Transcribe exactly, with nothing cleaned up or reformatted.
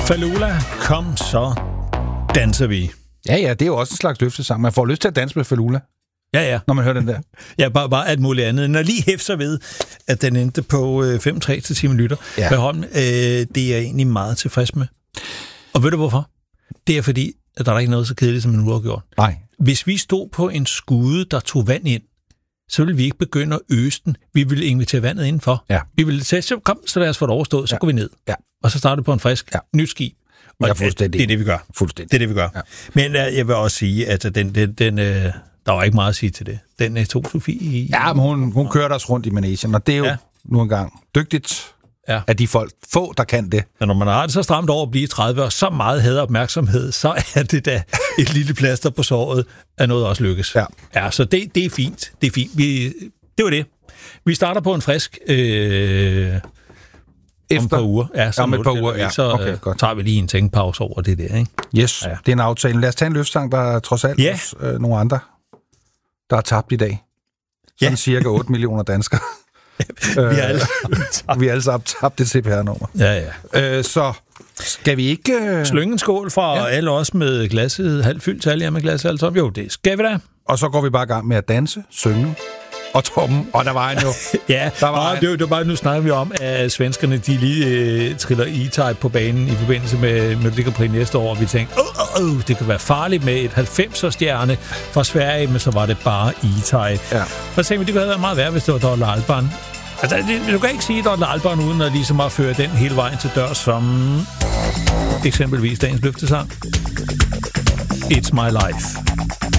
Falula, kom så danser vi. Ja, ja, det er jo også en slags løftesang. Man får lyst til at danse med Falula. Ja, ja. Når man hører den der. Ja, bare, bare alt muligt andet. Når lige hæfter ved, at den endte på øh, fem tre til ti minutter. Ja. Holm, øh, det er jeg egentlig meget tilfreds med. Og ved du hvorfor? Det er fordi, at der er ikke noget så kedeligt som en uafgjort. Nej. Hvis vi stod på en skude, der tog vand ind, så ville vi ikke begynde at øse den. Vi ville invitere vandet indenfor. Ja. Vi ville sige, så kom, så lad os få det overstået, så ja. går vi ned. Ja. Og så starter på en frisk, ja. nyt skib. Og ja, det, det er det, vi gør. Fuldstændig. Det er det, vi gør. Ja. Men uh, jeg vil også sige, at den, den, den, uh, der var ikke meget at sige til det. Den uh, tog Sofie... Ja, men hun, hun kørte os rundt i Manesien, og det er jo ja. nu engang dygtigt, ja. at de folk få, der kan det. Ja, når man har det så stramt over at blive tredive og så meget havde opmærksomhed, så er det da et lille plaster på såret, at noget også lykkes. Ja, ja så det, det er fint. Det er fint. Vi, det var det. Vi starter på en frisk... Øh, Efter? Om et par uger. Ja, så, om et par uger, ja. så okay, godt. Tager vi lige en tænkepause over det der, ikke? Yes, ja. Det er en aftale. Lad os tage en løftsang, der er trods alt ja. øh, nogle andre, der er tabt i dag. Sådan ja. cirka otte millioner danskere. vi er alle tabt. Vi er alle sammen tabt det C P R-nummer. Ja, ja. Øh, så skal vi ikke... Øh... Slynge en skål fra ja. alle os med glasset halvt fyldt, til alle jer med glasset halvt tom. Jo, det skal vi da. Og så går vi bare i gang med at danse, synge og Torben, og der var en jo. ja, der var en. Det, det var bare, nu snakker vi om, at svenskerne, de lige øh, triller E-Type på banen i forbindelse med Melodi Grand Prix næste år, og vi tænkte, åh, åh, åh, det kan være farligt med et halvfemser-stjerne fra Sverige, men så var det bare E-Type. Ja. Og så tænkte vi, det kunne have været meget værd, hvis det var Dorte Alban. Altså, det, du kan ikke sige Dorte Alban, uden at ligesom at føre den hele vejen til dør, som eksempelvis dagens løftesang. It's My Life.